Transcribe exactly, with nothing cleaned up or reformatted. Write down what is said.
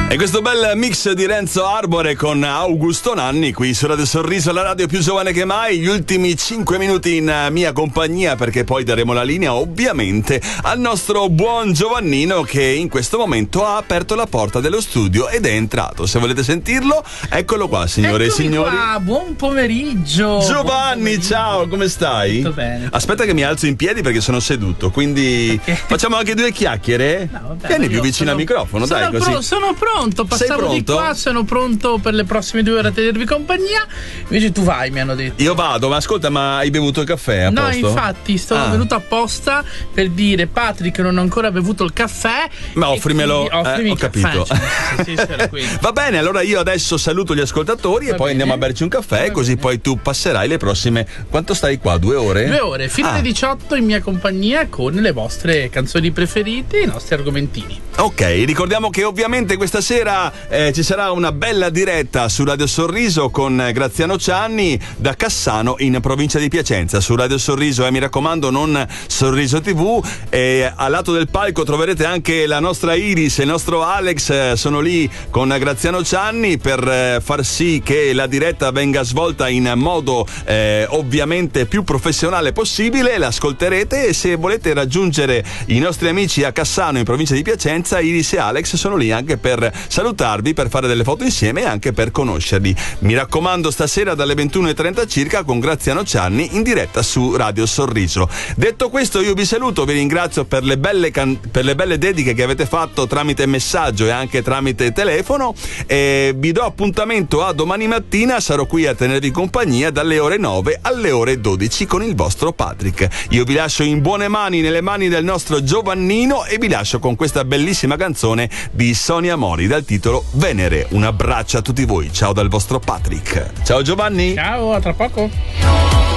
E questo bel mix di Renzo Arbore con Augusto Nanni qui su Radio Sorriso, la radio più giovane che mai. Gli ultimi cinque minuti in mia compagnia, perché poi daremo la linea ovviamente al nostro buon Giovannino, che in questo momento ha aperto la porta dello studio ed è entrato. Se volete sentirlo, eccolo qua, signore Eccomi e signori. Qua. Buon pomeriggio. Giovanni, buon pomeriggio. Ciao, come stai? Tutto bene. Aspetta che mi alzo in piedi perché sono seduto, quindi okay. Facciamo anche due chiacchiere? No, vabbè, Vieni più vicino sono, al microfono, sono dai, così. Pro, sono pronto, passavo di qua, sono pronto per le prossime due ore a tenervi compagnia. Invece tu vai, mi hanno detto. Io vado, ma ascolta, ma hai bevuto il caffè a no, posto? infatti, sono ah. venuto apposta per dire Patrick non ho ancora bevuto il caffè. Ma offrimelo, quindi, eh, ho capito. Caffè, sì, sì, Va bene, allora io adesso saluto gli ascoltatori Va e poi bene. andiamo a berci un caffè, Va così bene. Poi tu passerai le prossime. Quanto stai qua? Due ore? Due ore, fino ah. alle diciotto in mia compagnia con le vostre canzoni preferite e i nostri argomentini. Ok, ricordiamo che ovviamente questa sera eh, ci sarà una bella diretta su Radio Sorriso con Graziano Cianni da Cassano in provincia di Piacenza. Su Radio Sorriso, eh, mi raccomando, non Sorriso tivù. E al lato del palco troverete anche la nostra Iris e il nostro Alex, eh, sono lì con Graziano Cianni per eh, far sì che la diretta venga svolta in modo eh, ovviamente più professionale possibile. L'ascolterete e se volete raggiungere i nostri amici a Cassano in provincia di Piacenza, Iris e Alex sono lì anche per salutarvi, per fare delle foto insieme e anche per conoscerli. Mi raccomando, stasera dalle ventuno e trenta circa con Graziano Cianni in diretta su Radio Sorriso. Detto questo, io vi saluto, vi ringrazio per le belle, can- per le belle dediche che avete fatto tramite messaggio e anche tramite telefono, e vi do appuntamento a domani mattina. Sarò qui a tenervi compagnia dalle ore nove alle ore dodici con il vostro Patrick. Io vi lascio in buone mani, nelle mani del nostro Giovannino, e vi lascio con questa bellissima canzone di Sonia Mori dal titolo Venere. Un abbraccio a tutti voi, ciao dal vostro Patrick. Ciao Giovanni. Ciao, a tra poco.